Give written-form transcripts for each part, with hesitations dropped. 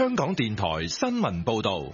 香港電台新聞報道。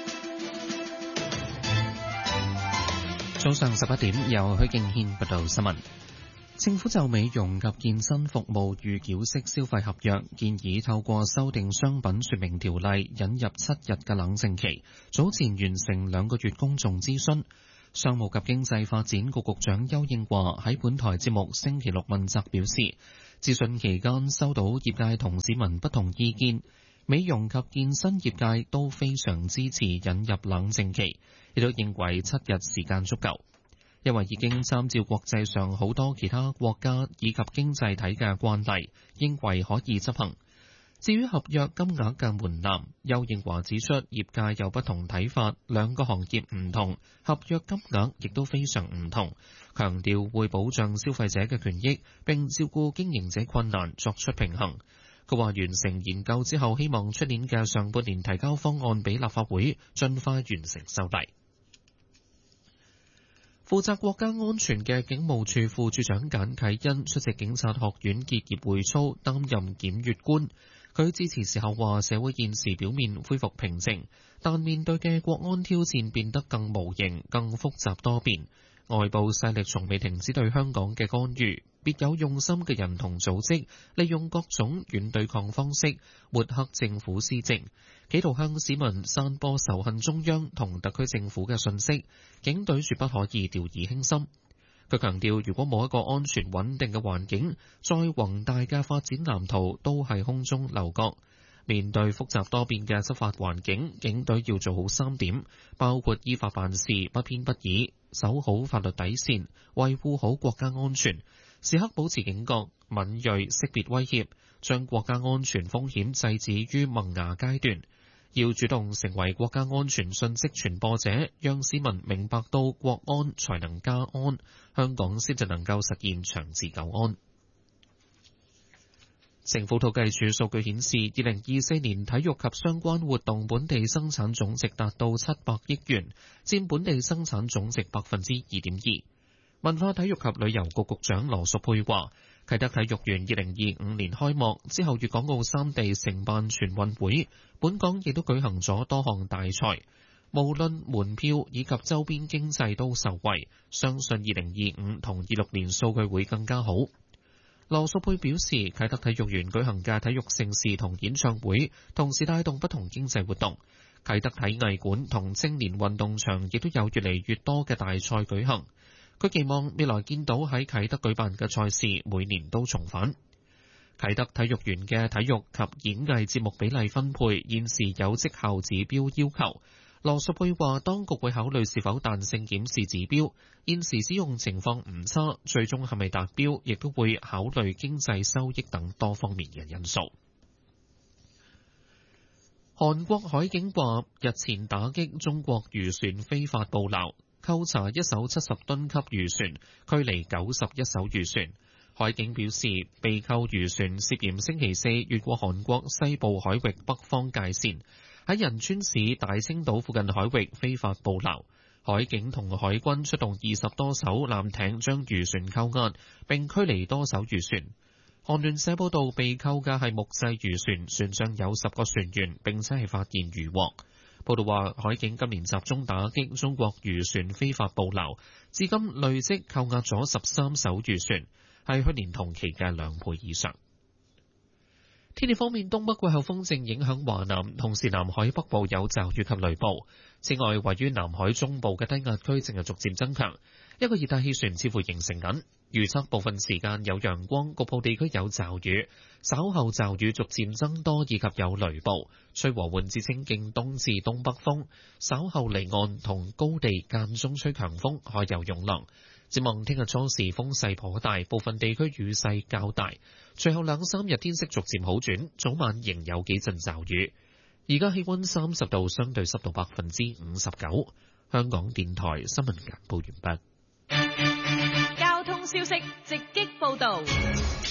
早上11點，由許敬軒報道新聞。政府就美容及健身服務預繳式消費合約，建議透過修訂商品說明條例，引入7日嘅冷靜期。早前完成2個月公眾諮詢。商務及經濟發展局局長邱應華喺本台節目星期六問責表示，諮詢期間收到業界同市民不同意見，美容及健身業界都非常支持引入冷靜期，亦都認為7日時間足夠，因為已經參照國際上好多其他國家以及經濟體嘅慣例，認為可以執行。至於合約金額嘅門檻，邱應華指出業界有不同睇法，2個行業唔同，合約金額亦都非常唔同，強調會保障消費者嘅權益，並照顧經營者困難，作出平衡。佢話完成研究之後，希望出年嘅上半年提交方案俾立法會，盡快完成修例。負責國家安全嘅警務處副處長簡啟恩出席警察學院結業會操，擔任檢閱官。佢致辭時候話：社會現時表面恢復平靜，但面對嘅國安挑戰變得更無形、更複雜多變。外部勢力從未停止對香港嘅干預，別有用心嘅人同組織利用各種軟對抗方式抹黑政府施政，企圖向市民散播仇恨中央同特區政府嘅信息。警隊絕不可以掉以輕心。佢強調，如果冇一個安全穩定嘅環境，再宏大嘅發展藍圖都係空中樓閣。面對複雜多變嘅執法環境，警隊要做好3點，包括依法辦事、不偏不倚，守好法律底線，維護好國家安全，時刻保持警覺、敏銳識別威脅，將國家安全風險制止於萌芽階段。要主動成為國家安全信息傳播者，讓市民明白到國安才能家安，香港先至能夠實現長治久安。政府統計處數據顯示，2024年體育及相關活動本地生產總值達到700億元，佔本地生產總值 2.2%。文化體育及旅遊局局長羅淑佩話，啟德體育園2025年開幕之後，粵港澳3地承辦全運會，本港亦都舉行咗多項大賽，無論門票以及周邊經濟都受惠，相信2025同26年數據會更加好。羅淑佩表示，啟德體育園舉行嘅體育盛事同演唱會，同時帶動不同經濟活動。啟德體藝館同青年運動場亦都有越嚟越多嘅大賽舉行。佢期望未來見到喺啟德舉辦嘅賽事每年都重返。啟德體育園嘅體育及演藝節目比例分配現時有績效指標要求。羅淑佩話，當局會考慮是否彈性檢視指標，現時使用情況唔差，最終係咪達標，亦都會考慮經濟收益等多方面嘅因素。韓國海警話，日前打擊中國漁船非法捕撈，扣查一艘70噸級漁船，驅離91艘漁船。海警表示，被扣漁船涉嫌星期四越過韓國西部海域北方界線，喺仁川市大清島附近海域非法捕撈。海警同海軍出動20多艘艦艇將漁船扣押，並驅離多艘漁船。韓聯社報道，被扣嘅係木製漁船，船上有10個船員，並且係發現漁獲。報道話，海警今年集中打擊中國漁船非法捕撈，至今累積扣押咗13艘漁船，係去年同期嘅2倍以上。天氣方面，東北季候風正影響華南，同時南海北部有驟雨及雷暴。此外，位於南海中部嘅低壓區正係逐漸增強，一個熱帶氣旋似乎形成緊。預測部分時間有陽光，局部地區有驟雨，稍後驟雨逐漸增多，以及有雷暴。吹和緩至清勁東至東北風，稍後離岸同高地間中吹強風，海有湧浪。展望聽日初時風勢頗大，部分地區雨勢較大。隨後2-3日天色逐漸好轉，早晚仍有幾陣驟雨。而家氣溫30度，相對濕度59%。香港電台新聞簡報完畢。 交通消息直擊報道。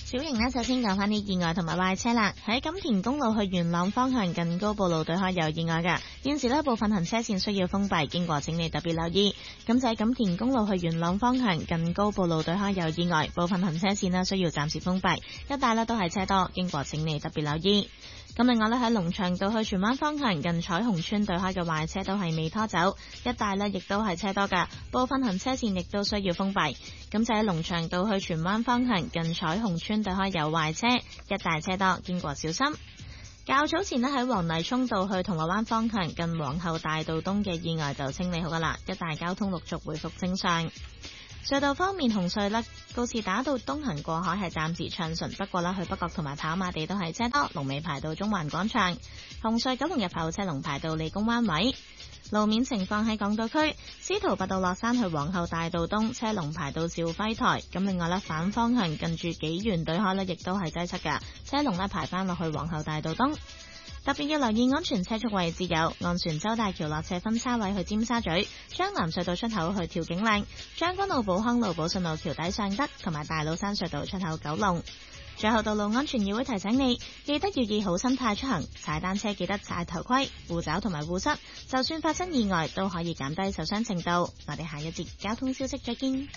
小型呢，首先講返啲意外同埋壞車啦。喺錦田公路去元朗方向近高埔路對開有意外㗎，現時呢部分行車線需要封閉，經過請你特別留意。咁就喺錦田公路去元朗方向近高埔路對開有意外，部分行車線呢需要暫時封閉，一帶呢都係車多，經過請你特別留意。咁另外呢，喺龍翔道去荃灣方向近彩虹村對開嘅壞車都係未拖走，一帶呢亦都係車多㗎，部分行車線亦都需要封閉。咁就喺龍翔道去荃灣方向近彩虹村對開有壞車，一帶車多，經過小心。較早前呢，喺黃泥涌道去銅鑼灣方向近皇后大道東嘅意外就清理好㗎啦，一帶交通陸續回復正常。隧道方面，紅隧告士打道東行過海係暫時暢順，不過去北角同埋跑馬地都係車多，龍尾排到中環廣場。紅隧九龍入口車龍排到理工灣位。路面情況喺港島區，司徒拔道落山去皇后大道東車龍排到兆輝台。咁另外反方向近住紀元對開亦都係擠塞㗎，車龍排返落去皇后大道東。特別要留意安全車速位置有岸船洲大橋落斜分叉位去尖沙咀、將南隧道出口去調景嶺、將軍澳寶康路寶順路橋底上德同埋大老山隧道出口九龍。最後，道路安全議會提醒你，記得要以好心態出行，踩單車記得踩頭盔、護肘同埋護膝，就算發生意外都可以減低受傷程度。我哋下一節交通消息再見。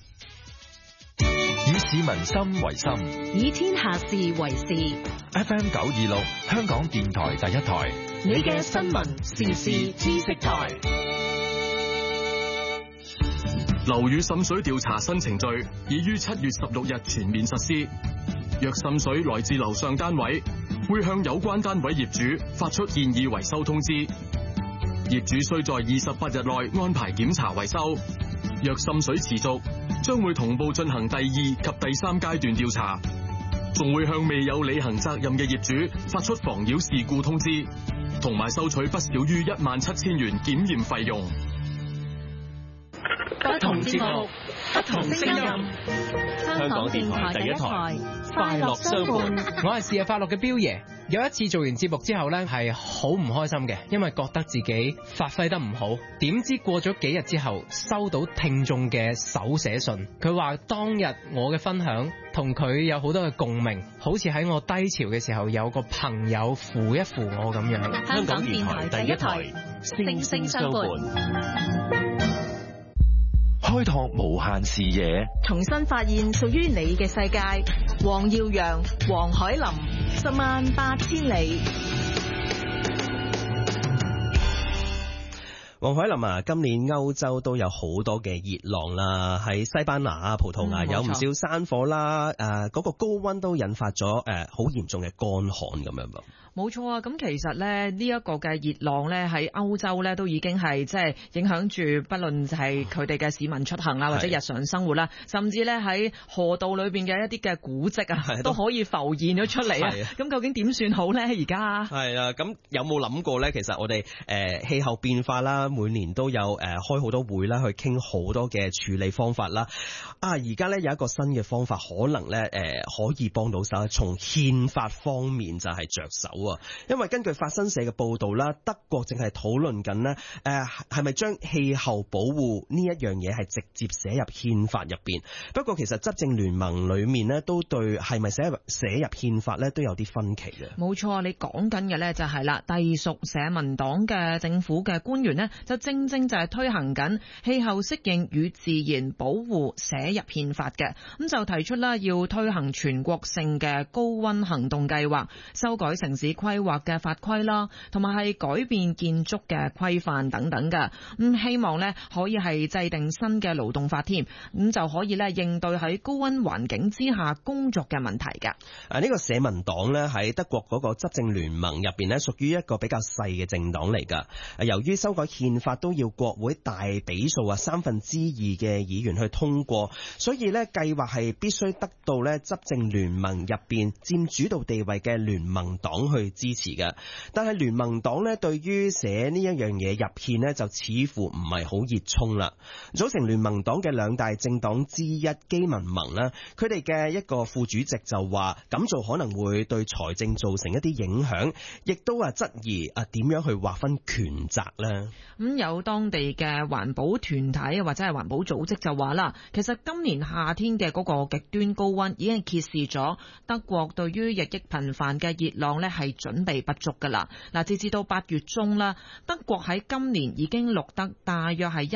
以市民心為心， 以天下事為事。 FM 926，香港電台第一台， 你嘅新聞時事知識台。 樓宇滲水調查新程序已於7月16日全面實施。若滲水來自樓上單位，會向有關單位業主發出建議維修通知。業主須在28日內安排檢查維修。若滲水持續，將會同步進行第2及第3階段調查，仲會向未有履行責任嘅業主發出妨擾事故通知，同埋收取不少於17000元檢驗費用。 不同節目，不同聲音。香港電台第一台，快樂相伴。 我係試下快樂嘅彪爺。有一次做完節目之後呢，係好唔開心嘅，因為覺得自己發揮得唔好。點知過咗幾日之後，收到聽眾嘅手寫信，佢話當日我嘅分享同佢有好多嘅共鳴，好似喺我低潮嘅時候有個朋友扶一扶我咁樣。 香港電台第一台，聲聲相伴。 開拓無限視野， 重新發現屬於你嘅世界。黃耀揚、黃海林，108000里。 黃海林啊，今年歐洲都有好多嘅熱浪啦，喺西班牙啊、葡萄牙有唔少山火啦，嗰個高溫都引發咗好嚴重嘅乾旱咁樣噃。 冇錯啊！咁其實咧呢一個嘅熱浪咧喺歐洲咧都已經係即係影響住，不論就係佢哋嘅市民出行啊，或者日常生活啦，甚至咧喺河道裏邊嘅一啲嘅古蹟啊，都可以浮現咗出嚟啊！咁究竟點算好咧？而家係啊， 咁有冇諗過咧？其實我哋氣候變化啦，每年都有開好多會啦，去傾好多嘅處理方法啦。而家咧有一個新嘅方法，可能咧可以幫到手，從憲法方面就係着手。因為根據法新社嘅報導啦，德國正係討論緊呢，係咪將氣候保護呢一樣嘢係直接寫入憲法入邊？不過其實執政聯盟裡面呢，都對係咪寫入憲法呢都有啲分歧嘅。冇錯，你講緊嘅呢就係啦，隸屬社民黨嘅政府嘅官員呢，就正就係推行緊氣候適應與自然保護寫入憲法嘅，咁就提出啦，要推行全國性嘅高溫行動計劃，修改城市規劃嘅法規啦，同埋係改變建築嘅規範等等嘅，希望呢可以係制定新嘅勞動法添，咁就可以呢應對喺高溫環境之下工作嘅問題㗎。呢個社民黨呢喺德國嗰個執政聯盟入邊呢，屬於一個比較細嘅政黨嚟㗎。由於修改憲法都要國會大比數2/3嘅議員去通過，所以呢計劃係必須得到呢執政聯盟入邊佔主導地位嘅聯盟黨去支持嘅，但係聯盟黨呢對於寫呢一樣嘢入憲呢就似乎唔係好熱衷啦。組成聯盟黨嘅兩大政黨之一基民盟呢，佢哋嘅一個副主席就話咁做可能會對財政造成一啲影響，亦都質疑點樣去劃分權責呢？ 有當地嘅環保團體或者係環保組織就話啦，其實今年夏天嘅嗰個極端高溫已經揭示咗德國對於日益頻繁嘅熱浪呢係準備不足噶啦。嗱，截至到8月中啦，德國喺今年已經錄得大約係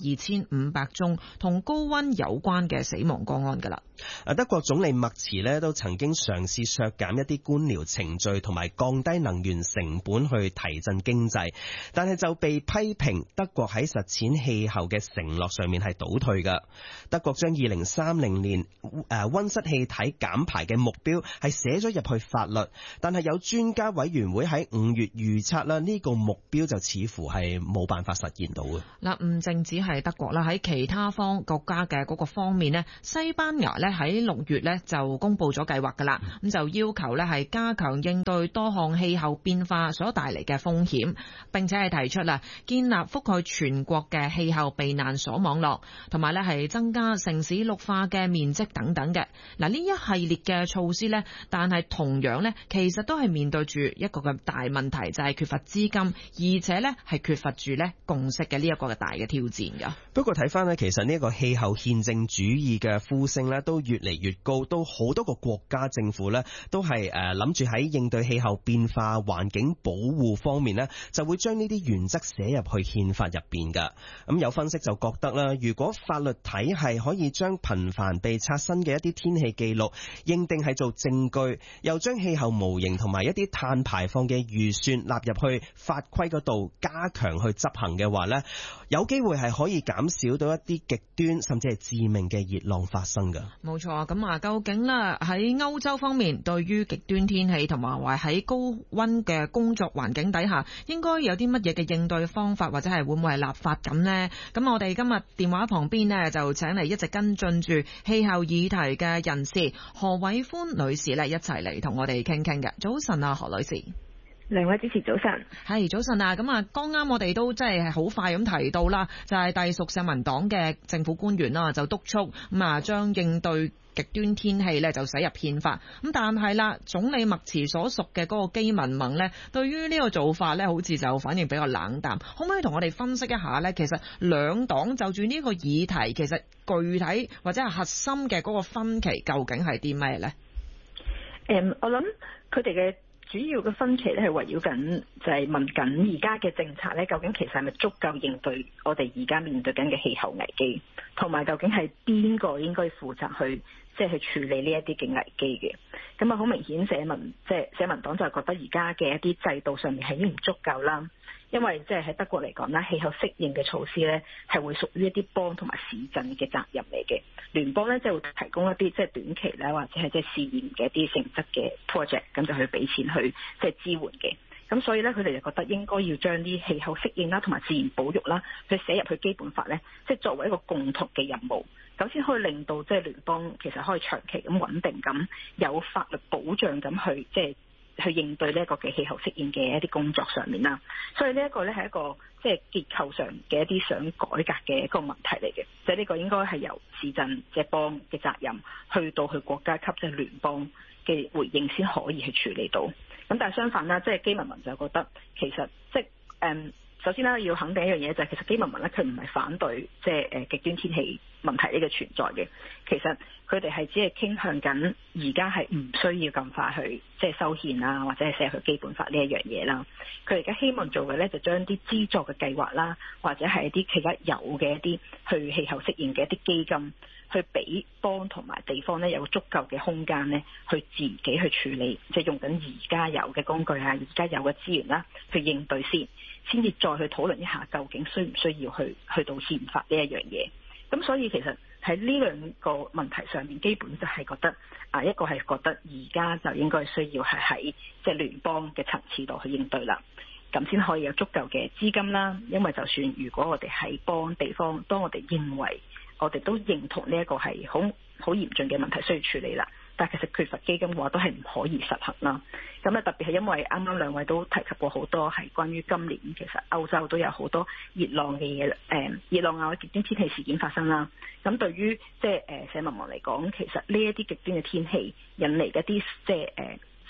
12,500宗同高溫有關嘅死亡個案噶啦。 德國總理默茨呢都曾經嘗試削減一啲官僚程序同埋降低能源成本去提振經濟，但係就被批評德國喺實踐氣候嘅承諾上面係倒退㗎。德國將2030年溫室氣體減排嘅目標係寫咗入去法律，但係有專家委員會喺5月預測啦，呢個目標就似乎係冇辦法實現到嘅。 嗱，唔淨止係德國啦，喺其他國家嘅嗰個方面呢，西班牙呢喺6月呢就公布咗計劃㗎啦，咁就要求呢係加強應對多項氣候變化所帶嚟嘅風險，並且係提出啦建立覆蓋全國嘅氣候避難所網絡，同埋呢係增加城市綠化嘅面積等等嘅。嗱，呢一系列嘅措施呢，但係同樣呢，其實都係面對住一個嘅大問題，就係缺乏資金，而且呢係缺乏住呢共識嘅呢一個嘅大嘅挑戰㗎。 不過睇翻呢，其實呢個氣候憲政主義嘅呼聲呢都越嚟越高，都好多個國家政府呢都係諗住喺應對氣候變化、環境保護方面呢，就會將呢啲原則寫入去憲法入邊㗎。咁有分析就覺得啦，如果法律體系可以將頻繁被刷新嘅一啲天氣記錄認定係做證據，又將氣候模型同埋一啲碳排放嘅預算納入去法規嗰度，加強去執行嘅話呢，有機會係可以減少到一啲極端甚至係致命嘅熱浪發生㗎。 冇錯，咁啊，究竟呢喺歐洲方面，對於極端天氣同埋話喺高溫嘅工作環境底下，應該有啲乜嘢嘅應對方法，或者係會唔會係立法咁呢？咁我哋今日電話旁邊呢，就請嚟一直跟進住氣候議題嘅人士何偉歡女士呢，一齊嚟同我哋傾傾嘅。早晨啊，何女士。 兩位主持早晨。 係早晨啊，咁啊，剛啱我哋都真係好快咁提到啦，就係隸屬社民黨嘅政府官員啦，就督促咁啊，將應對極端天氣咧就寫入憲法。咁但係啦，總理默茨所屬嘅嗰個基民盟咧，對於呢個做法咧，好似就反應比較冷淡。可唔可以同我哋分析一下咧？其實兩黨就住呢個議題，其實具體或者係核心嘅嗰個分歧究竟係啲咩咧？ 我諗佢哋嘅主要嘅分歧咧係圍繞緊，就係問緊而家嘅政策咧，究竟其實係咪足夠應對我哋而家面對緊嘅氣候危機，同埋究竟係邊個應該負責去去處理呢一啲嘅危機嘅。咁啊，好明顯社民黨就係覺得而家嘅一啲制度上面係已經唔足夠啦。因為喺德國嚟講咧，氣候適應嘅措施咧係會屬於一啲邦同埋市鎮嘅責任嚟嘅。聯邦咧會提供一啲短期咧或者係試驗嘅一啲性質嘅 project， 咁就去俾錢去支援嘅。咁所以咧，佢哋就覺得應該要將啲氣候適應啦同埋自然保育啦，去寫入去基本法咧，作為一個共同嘅任務，咁先可以令到聯邦其實可以長期咁穩定咁有法律保障咁去應對呢一個嘅氣候適應嘅一啲工作上面啦。所以呢一個咧係一個結構上嘅一啲想改革嘅一個問題嚟嘅，呢個應該係由市鎮邦嘅責任去到去國家級聯邦嘅回應先可以去處理到。咁但係相反啦，基民盟就覺得其實首先咧要肯定一樣嘢，就係其實基民盟咧佢唔係反對極端天氣問題呢個存在嘅。其實佢哋係只係傾向緊而家係唔需要咁快去修憲啊，或者係寫去基本法呢一樣嘢啦。佢而家希望做嘅咧就將啲資助嘅計劃啦，或者係一啲其他有嘅一啲去氣候適應嘅一啲基金，去俾邦同埋地方咧有足夠嘅空間咧去自己去處理，用緊而家有嘅工具啊，而家有嘅資源啦去應對先至再去討論一下究竟需唔需要去到憲法呢一樣嘢。咁所以其實喺呢兩個問題上面，基本就係覺得一個係覺得而家就應該需要係喺聯邦嘅層次度去應對啦，咁先可以有足夠嘅資金啦。因為就算如果我哋喺幫地方，當我哋認為我哋都認同呢一個係好嚴峻嘅問題需要處理啦，但係其實缺乏基金嘅話都係唔可以實行啦。咁特別係因為啱啱兩位都提及過好多係關於今年其實歐洲都有好多熱浪嘅嘢，熱浪啊或者極端天氣事件發生啦。咁對於社民盟嚟講，其實呢一啲極端嘅天氣引嚟一啲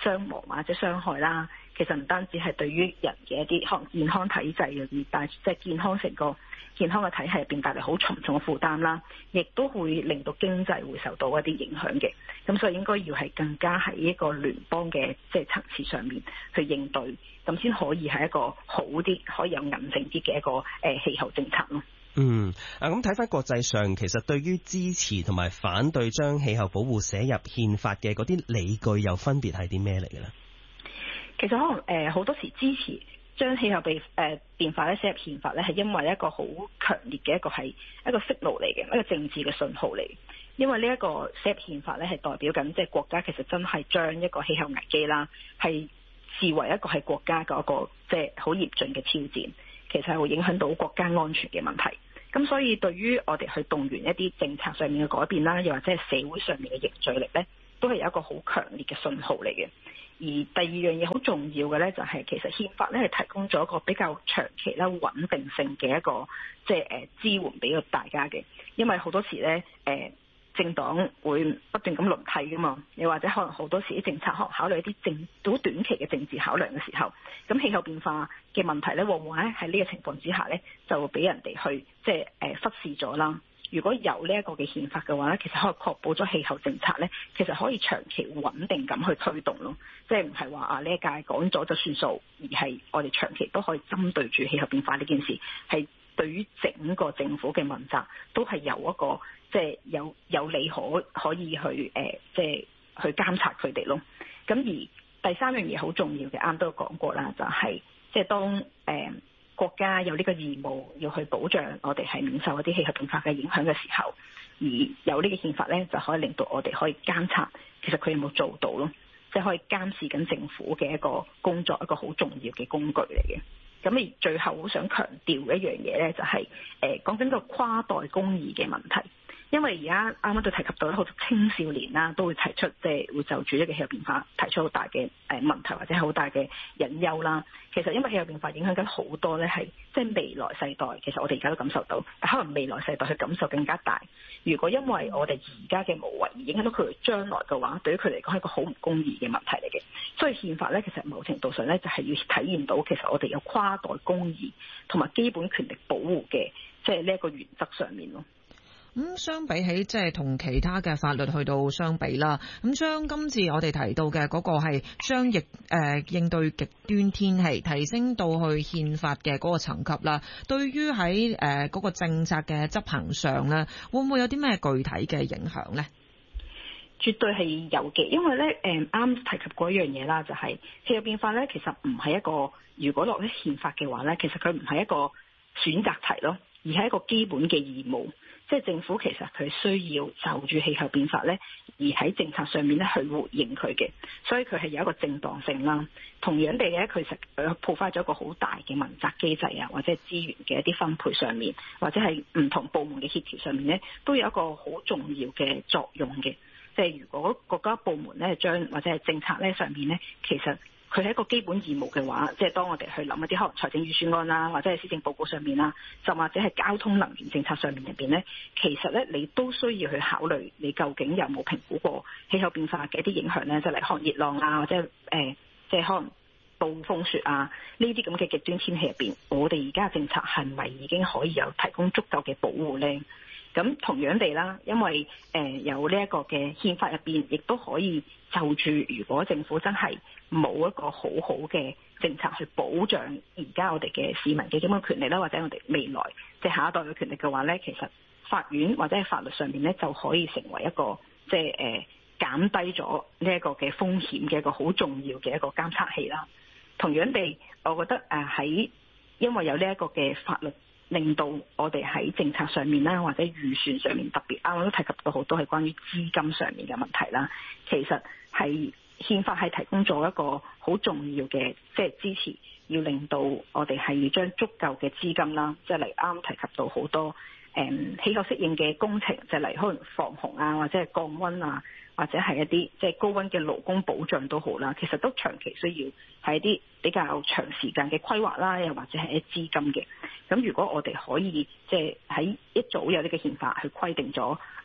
傷亡或者傷害啦。其實唔單止係對於人嘅一啲可能健康體制入邊，但係即係健康成個健康嘅體系入邊帶嚟好沉重嘅負擔啦，亦都會令到經濟會受到一啲影響嘅。咁所以應該要係更加喺一個聯邦嘅即係層次上面去應對，咁先可以係一個好啲、可以有韌性啲嘅一個氣候政策咯。 咁睇翻國際上，其實對於支持同埋反對將氣候保護寫入憲法嘅嗰啲理據又分別係啲咩嚟嘅咧？ 其實可能好多時支持將氣候變化咧寫入憲法咧，係因為一個好強烈嘅一個息怒嚟嘅，一個政治嘅信號嚟。因為呢一個寫入憲法咧係代表緊即係國家其實真係將一個氣候危機啦，係視為一個係國家嘅一個即係好嚴峻嘅挑戰。其實係會影響到國家安全嘅問題，咁所以對於我哋去動員一啲政策上面嘅改變啦，又或者係社會上面嘅凝聚力呢，都係有一個好強烈嘅信號嚟嘅。而第二樣嘢好重要嘅呢，就係其實憲法呢係提供咗一個比較長期啦穩定性嘅一個即係支援俾到大家嘅，因為好多時呢政黨會不斷咁輪替噶嘛，又或者可能好多時啲政策考慮一啲好短期嘅政治考量嘅時候，咁氣候變化嘅問題咧，往往喺呢個情況之下咧，就會俾人哋去即係忽視咗啦。如果有呢一個嘅憲法嘅話咧，其實可以確保咗氣候政策咧，其實可以長期穩定咁去推動咯，即係唔係話呢一屆講咗就算數，而係我哋長期都可以針對住氣候變化呢件事，係對於整個政府嘅問責都係有一個即係有理可以去即係去監察佢哋咯。咁而第三樣嘢好重要嘅，啱都有講過啦，就係即係當國家有呢個義務要去保障我哋係免受一啲氣候變化嘅影響嘅時候，而有呢個憲法咧，就可以令到我哋可以監察其實佢有冇做到咯，即係可以監視緊政府嘅一個工作，一個好重要嘅工具嚟嘅。咁而最後好想強調一樣嘢咧，就係講緊個跨代公義嘅問題。因為而家啱啱都提及到好多青少年啦，都會提出即係會就住呢個氣候變化提出好大嘅問題或者好大嘅隱憂啦。其實因為氣候變化影響緊好多咧，係即係未來世代，其實我哋而家都感受到，但可能未來世代去感受更加大。如果因為我哋而家嘅無為而影響到佢哋將來嘅話，對於佢嚟講係一個好唔公義嘅問題嚟嘅。所以憲法咧，其實某程度上咧就係要體現到其實我哋有跨代公義同埋基本權力保護嘅即係呢一個原則上面咯。 相比起即係同其他嘅法律去到相比啦，咁將今次我哋提到嘅嗰個係將應對極端天氣提升到去憲法嘅嗰個層級啦，對於喺嗰個政策嘅執行上咧，會唔會有啲咩具體嘅影響呢？ 絕對係有嘅，因為咧啱提及過一樣嘢啦，就係氣候變化咧，其實唔係一個如果落喺憲法嘅話咧，其實佢唔係一個選擇題咯，而係一個基本嘅義務。即係政府其實佢需要就住氣候變化咧，而喺政策上面咧去回應佢嘅，所以佢係有一個正當性啦。同樣地咧，佢實鋪發咗一個好大嘅問責機制啊，或者係資源嘅一啲分配上面，或者係唔同部門嘅協調上面咧，都有一個好重要嘅作用嘅。即係如果國家部門咧將或者係政策咧上面咧，其實佢係一個基本義務嘅話，即係當我哋去諗一啲可能財政預算案啦，或者係施政報告上面啦，就或者係交通能源政策上面入邊咧，其實咧你都需要去考慮你究竟有冇評估過氣候變化嘅一啲影響咧，即係嚟看熱浪啊，或者即係可能暴風雪啊呢啲咁嘅極端天氣入邊，我哋而家嘅政策係咪已經可以有提供足夠嘅保護咧？咁同樣地啦，因為有呢一個嘅憲法入邊，亦都可以就住如果政府真係冇一個好好嘅政策去保障而家我哋嘅市民嘅基本權利啦，或者我哋未來即係下一代嘅權利嘅話咧，其實法院或者係法律上面咧就可以成為一個即係減低咗呢一個嘅風險嘅一個好重要嘅一個監測器啦。同樣地，我覺得喺因為有呢一個嘅法律，令到我哋喺政策上面啦，或者預算上面，特別啱啱都提及到好多係關於資金上面嘅問題啦。其實係憲法係提供咗一個好重要嘅即係支持，要令到我哋係要將足夠嘅資金啦，即係嚟啱提及到好多氣候適應嘅工程，就嚟可能防洪啊，或者係降溫啊，或者係一啲即係高溫嘅勞工保障都好啦。其實都長期需要係一啲比較長時間嘅規劃啦，又或者係一啲資金嘅。咁如果我哋可以即係喺一早有呢個憲法去規定咗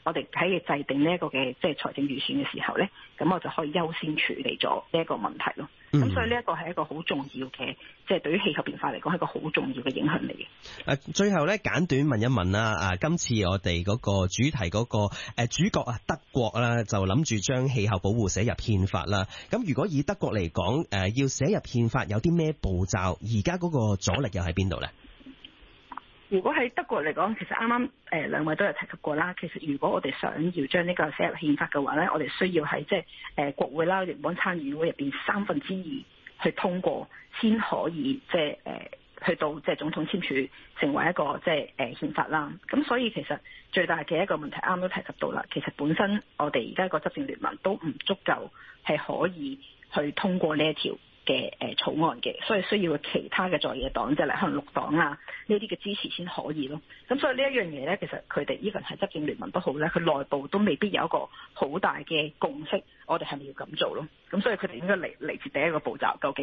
我哋喺制定呢一個嘅即係財政預算嘅時候咧，咁我就可以優先處理咗呢一個問題咯。咁所以呢一個係一個好重要嘅，即係對於氣候變化嚟講係一個好重要嘅影響嚟嘅。 最後咧簡短問一問啦，今次我哋嗰個主題嗰個主角啊德國啦，就諗住將氣候保護寫入憲法啦。咁如果以德國嚟講，要寫入憲法有啲咩步驟？而家嗰個阻力又喺邊度咧？ 如果喺德國嚟講，其實啱啱兩位都有提及過啦。其實如果我哋想要將呢個寫入憲法嘅話咧，我哋需要喺即係國會啦、聯邦參議會入邊2/3去通過，先可以即係去到即係總統簽署成為一個即係憲法啦。咁所以其實最大嘅一個問題啱都提及到啦。其實本身我哋而家個執政聯盟都唔足夠係可以去通過呢一條嘅草案嘅，所以需要其他嘅在野黨，即係可能綠黨啊呢啲嘅支持先可以咯。咁所以呢一樣嘢咧，其實佢哋依份係執政聯盟都好咧，佢內部都未必有一個好大嘅共識，我哋係咪要咁做咯？咁所以佢哋應該嚟自第一個步驟，究竟